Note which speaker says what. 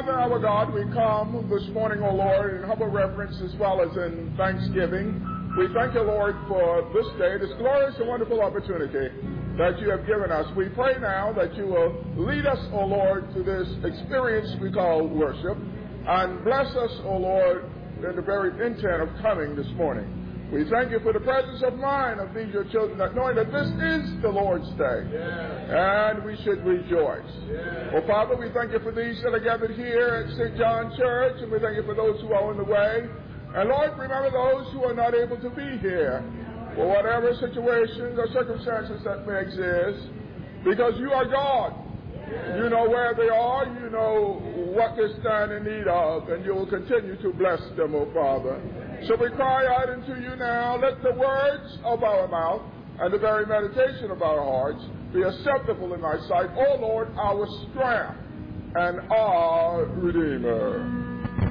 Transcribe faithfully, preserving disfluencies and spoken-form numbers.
Speaker 1: Father, our God, we come this morning, O Lord, in humble reverence as well as in thanksgiving. We thank you, Lord, for this day, this glorious and wonderful opportunity that you have given us. We pray now that you will lead us, O Lord, to this experience we call worship, and bless us, O Lord, in the very intent of coming this morning. We thank you for the presence of mind of these your children, that knowing that this is the Lord's day, yes, and we should rejoice. Yes. Well, Father, we thank you for these that are gathered here at Saint John Church, and we thank you for those who are on the way. And Lord, remember those who are not able to be here for whatever situations or circumstances that may exist, because you are God. Yes. You know where they are, you know what they stand in need of, and you will continue to bless them, O Father. So we cry out unto you now, let the words of our mouth and the very meditation of our hearts be acceptable in thy sight, O Lord, our strength and our Redeemer.